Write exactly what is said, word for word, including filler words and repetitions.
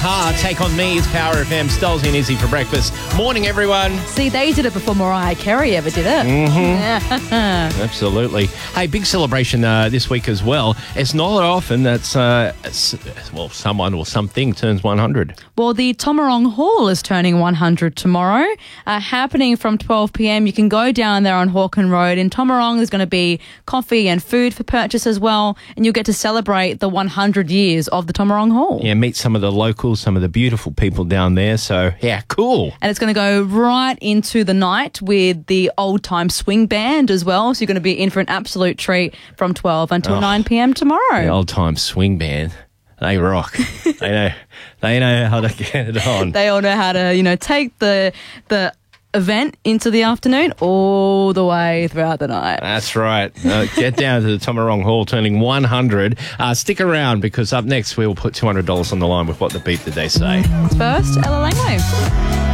Ha, Take On Me is Power F M. Stolzy and Izzy for breakfast. Morning, everyone. See, they did it before Mariah Carey ever did it. Mm-hmm. Absolutely. Hey, big celebration uh, this week as well. It's not often that's, uh, well, someone or something turns one hundred. Well, the Tomarong Hall is turning one hundred tomorrow, uh, happening from twelve p.m. You can go down there on Hawken Road. In Tomarong, there's going to be coffee and food for purchase as well, and you'll get to celebrate the one hundred years of the Tomarong Hall. Yeah, meet some of the locals, some of the beautiful people down there. So, yeah, cool. And it's going to go right into the night with the old time swing band as well. So you're going to be in for an absolute treat from twelve until oh, nine p.m. tomorrow. The old time swing band. They rock. they know. They know how to get it on. They all know how to, you know, take the the event into the afternoon all the way throughout the night. That's right. Uh, get down to the Tomarong Hall, turning one hundred. Uh, stick around because up next we'll put two hundred dollars on the line with what the beat did they say. First, Ella Langley.